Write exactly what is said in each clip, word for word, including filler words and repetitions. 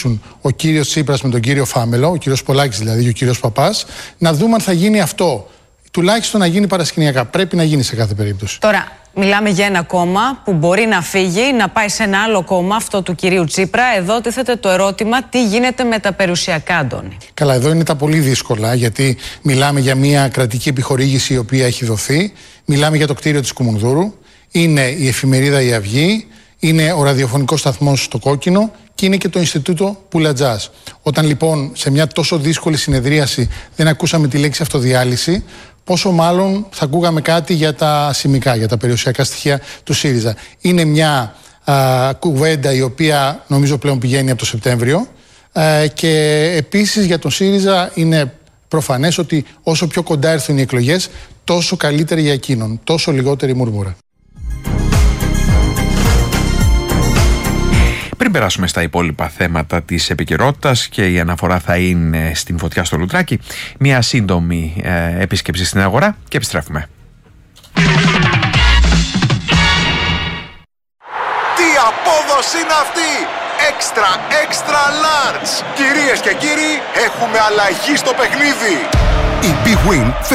μιλήσουν ο κύριος Τσίπρας με τον κύριο Φάμελο, ο κύριος Πολάκης δηλαδή και ο κύριος Παπάς, να δούμε αν θα γίνει αυτό. Τουλάχιστον να γίνει παρασκηνιακά. Πρέπει να γίνει σε κάθε περίπτωση. Τώρα, μιλάμε για ένα κόμμα που μπορεί να φύγει, να πάει σε ένα άλλο κόμμα, αυτό του κυρίου Τσίπρα. Εδώ τίθεται το ερώτημα, τι γίνεται με τα περιουσιακά, Αντώνη. Καλά, εδώ είναι τα πολύ δύσκολα, γιατί μιλάμε για μια κρατική επιχορήγηση η οποία έχει δοθεί. Μιλάμε για το κτίριο της Κουμουνδούρου. Είναι η εφημερίδα Η Αυγή. Είναι ο ραδιοφωνικός σταθμός στο Κόκκινο και είναι και το Ινστιτούτο Πουλατζάς. Όταν λοιπόν σε μια τόσο δύσκολη συνεδρίαση δεν ακούσαμε τη λέξη αυτοδιάλυση, πόσο μάλλον θα ακούγαμε κάτι για τα σημικά, για τα περιουσιακά στοιχεία του ΣΥΡΙΖΑ. Είναι μια α, κουβέντα η οποία νομίζω πλέον πηγαίνει από το Σεπτέμβριο α, και επίσης για τον ΣΥΡΙΖΑ είναι προφανές ότι όσο πιο κοντά έρθουν οι εκλογές, τόσο καλύτερη για εκείνον, τόσο λιγότερη μουρμούρα. Πριν περάσουμε στα υπόλοιπα θέματα της επικαιρότητας και η αναφορά θα είναι στην φωτιά στο Λουτράκι, μια σύντομη ε, επίσκεψη στην αγορά και επιστρέφουμε. Τι απόδοση είναι αυτή! Extra, extra large! Κυρίες και κύριοι, έχουμε αλλαγή στο παιχνίδι! Η Big Win...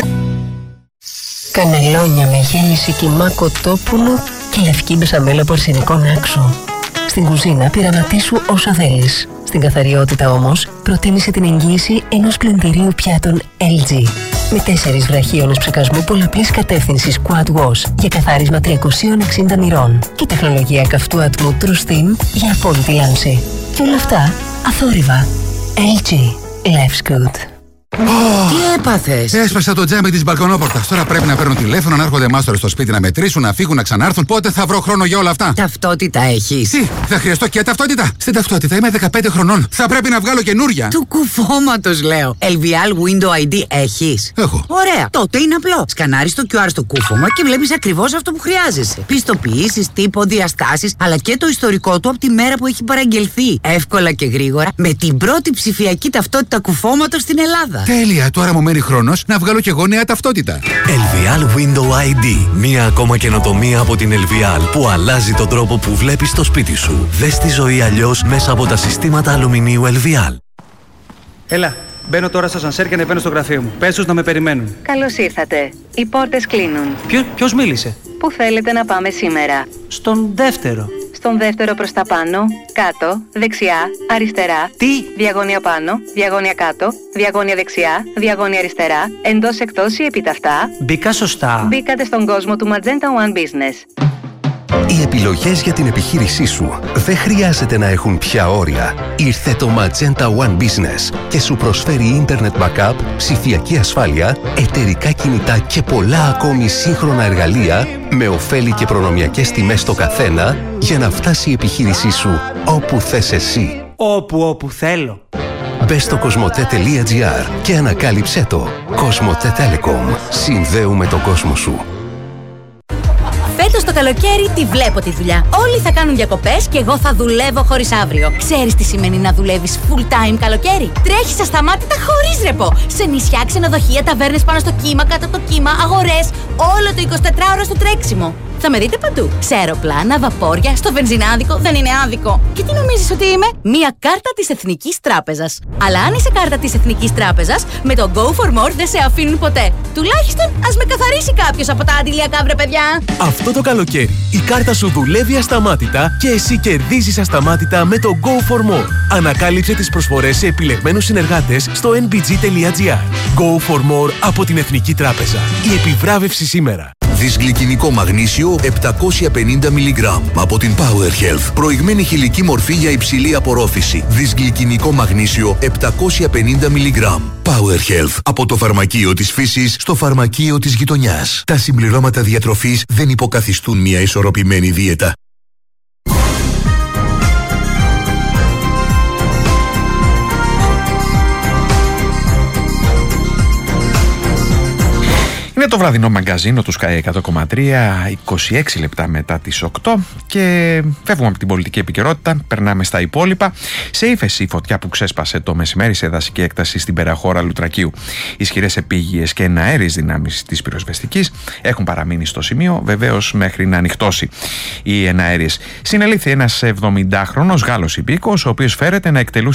Κανελόνια με γέμιση κιμά κοτόπουλο και λευκή μπεσαμέλα από αρσενικό άξο. Στην κουζίνα πειραματίσου όσα θέλεις. Στην καθαριότητα όμως, προτίμησε την εγγύηση ενός πλυντηρίου πιάτων ελ τζι. Με τέσσερις βραχίονες ψεκασμού πολλαπλής κατεύθυνσης Quad Wash για καθάρισμα τριακόσια εξήντα μοιρών και τεχνολογία καυτού ατμού True Steam για απόλυτη λάμψη. Και όλα αυτά αθόρυβα. ελ τζι. Life's good. Oh. Τι έπαθες? Έσπασα το τζάμι της μπαλκονόπορτας. Τώρα πρέπει να παίρνω τηλέφωνο, να έρχονται μάστορες στο σπίτι να μετρήσουν, να φύγουν, να ξανάρθουν. Πότε θα βρω χρόνο για όλα αυτά? Ταυτότητα έχεις? Τι, θα χρειαστώ και ταυτότητα? Στην ταυτότητα είμαι δεκαπέντε χρονών. Θα πρέπει να βγάλω καινούρια. Του κουφώματος λέω. ελ βι ελ Window άι ντι έχεις? Έχω. Ωραία. Τότε είναι απλό. Σκανάρεις το κιου αρ στο κούφωμα και βλέπεις ακριβώς αυτό που χρειάζεσαι. Πιστοποιήσεις, τύπο, διαστάσεις, αλλά και το ιστορικό του από τη μέρα που έχει παραγγελθεί. Εύκολα και γρήγορα με την πρώτη ψηφιακή ταυτότητα κουφώματος στην Ελλάδα. Τέλεια, τώρα μου μένει χρόνος να βγάλω κι εγώ νέα ταυτότητα. ελ βι ελ Window άι ντι. Μία ακόμα καινοτομία από την ελ βι ελ που αλλάζει τον τρόπο που βλέπεις το σπίτι σου. Δες τη ζωή αλλιώς μέσα από τα συστήματα αλουμινίου ελ βι ελ. Έλα, μπαίνω τώρα στα σανσέρ και ανεβαίνω στο γραφείο μου. Πες τους να με περιμένουν. Καλώς ήρθατε. Οι πόρτες κλείνουν. Ποιο, ποιος μίλησε? Πού θέλετε να πάμε σήμερα? Στον δεύτερο. Στον δεύτερο προς τα πάνω, κάτω, δεξιά, αριστερά. Τι? Διαγώνια πάνω, διαγώνια κάτω, διαγώνια δεξιά, διαγώνια αριστερά, εντός εκτός ή επιταυτά. Μπήκα σωστά? Μπήκατε στον κόσμο του Magenta One Business. Οι επιλογές για την επιχείρησή σου δεν χρειάζεται να έχουν πια όρια. Ήρθε το Magenta One Business και σου προσφέρει Internet Backup, ψηφιακή ασφάλεια, εταιρικά κινητά και πολλά ακόμη σύγχρονα εργαλεία με ωφέλη και προνομιακές τιμές στο καθένα για να φτάσει η επιχείρησή σου όπου θες εσύ. Όπου όπου θέλω. Μπες στο κοσμοτέ τελεία τζι άρ και ανακάλυψέ το. Κοσμοτέ Telecom. Συνδέουμε τον κόσμο σου. Φέτος το καλοκαίρι τη βλέπω τη δουλειά. Όλοι θα κάνουν διακοπές και εγώ θα δουλεύω χωρίς αύριο. Ξέρεις τι σημαίνει να δουλεύεις full time καλοκαίρι? Τρέχεις ασταμάτητα χωρίς ρεπό. Σε νησιά, ξενοδοχεία, ταβέρνες πάνω στο κύμα, κάτω από το κύμα, αγορές. Όλο το εικοσιτετράωρο στο τρέξιμο. Θα με δείτε παντού. Σε αεροπλάνα, βαπόρια, στο βενζινάδικο. Δεν είναι άδικο. Και τι νομίζεις ότι είμαι? Μία κάρτα της Εθνικής Τράπεζας. Αλλά αν είσαι κάρτα της Εθνικής Τράπεζας, με το Go for More δεν σε αφήνουν ποτέ. Τουλάχιστον ας με καθαρίσει κάποιος από τα αντιλιακά, βρε παιδιά. Αυτό το καλοκαίρι η κάρτα σου δουλεύει ασταμάτητα και εσύ κερδίζεις ασταμάτητα με το Go for More. Ανακάλυψε τις προσφορές σε επιλεγμένους συνεργάτες στο εν μπι τζι τελεία τζι άρ. Go for More από την Εθνική Τράπεζα. Η επιβράβευση σήμερα. Δυσγλυκινικό μαγνήσιο επτακόσια πενήντα μιλιγκράμμ από την Power Health. Προηγμένη χηλική μορφή για υψηλή απορρόφηση. Δυσγλυκινικό μαγνήσιο επτακόσια πενήντα μιλιγκράμμ. Power Health. Από το φαρμακείο της φύσης στο φαρμακείο της γειτονιάς. Τα συμπληρώματα διατροφής δεν υποκαθιστούν μια ισορροπημένη δίαιτα. Είναι το βραδινό μαγκαζίνο του Sky εκατό κόμμα τρία, είκοσι έξι λεπτά μετά τις οκτώ και φεύγουμε από την πολιτική επικαιρότητα, περνάμε στα υπόλοιπα. Σε ύφεση η φωτιά που ξέσπασε το μεσημέρι σε δασική έκταση στην περαχώρα Λουτρακίου. Ισχυρές επίγειες και εναέριες δυνάμεις της πυροσβεστικής έχουν παραμείνει στο σημείο, βεβαίως μέχρι να ανοιχτώσει οι εναέριες. Συνελήφθη ένας εβδομηντάχρονος Γάλλος υπήκοος, ο οποίος φέρεται να εκτελούσε